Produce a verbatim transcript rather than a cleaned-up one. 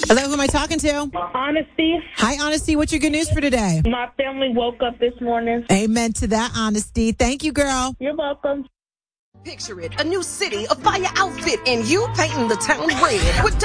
Hello, who am I talking to? Honesty. Hi, Honesty. What's your good news for today? My family woke up this morning. Amen to that, Honesty. Thank you, girl. You're welcome. Picture it, a new city, a fire outfit, and you painting the town red with